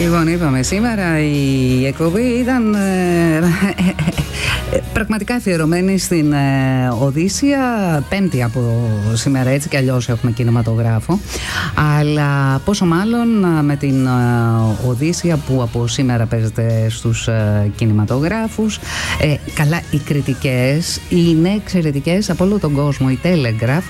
Λοιπόν, είπαμε σήμερα η εκπομπή ήταν πραγματικά αφιερωμένη στην Οδύσσια. Πέμπτη από σήμερα, έτσι κι αλλιώς έχουμε κινηματογράφο. Αλλά πόσο μάλλον με την Οδύσσια που από σήμερα παίζεται στους κινηματογράφους. Καλά, οι κριτικές είναι εξαιρετικές από όλο τον κόσμο. Η Telegraph